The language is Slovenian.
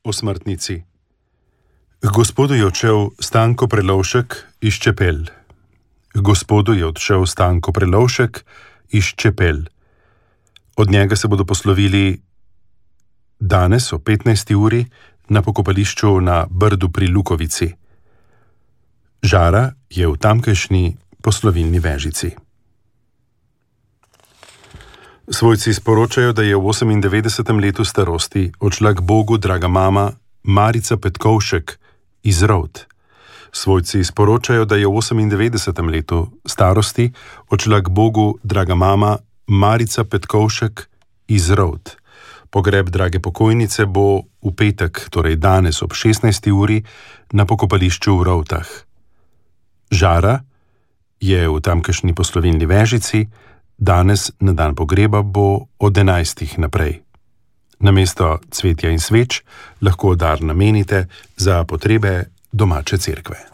o smrtnici. Gospodu je odšel Stanko Prelovšek iz Čepel. Gospodu je odšel Stanko Prelovšek iz Čepel. Od njega se bodo poslovili danes o 15. uri na pokopališču na Brdu pri Lukovici. Žara je v tamkajšnji poslovilni vežici. Svojci sporočajo, da je v 98. letu starosti odšla k Bogu draga mama Marica Petkovšek iz Rovt. Svojci sporočajo, da je v 98. letu starosti odšla k Bogu draga mama Marica Petkovšek iz Rovt. Pogreb drage pokojnice bo v petek, torej danes ob 16. uri, na pokopališču v Rovtah. Žara je v tamkajšnji poslovilni vežici, danes na dan pogreba bo od 11. naprej. Namesto cvetja in sveč lahko dar namenite za potrebe domače cerkve.